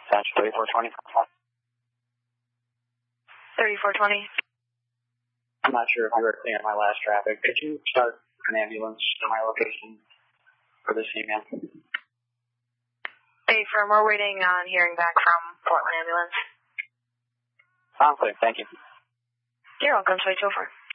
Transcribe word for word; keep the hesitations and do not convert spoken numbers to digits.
That's thirty-four twenty. thirty-four twenty. I'm not sure if I heard clear on my last traffic. Could you start an ambulance to my location for this email? Hey, firm, we're waiting on hearing back from Portland Ambulance. Sounds clear. Thank you. You're welcome. Switch over.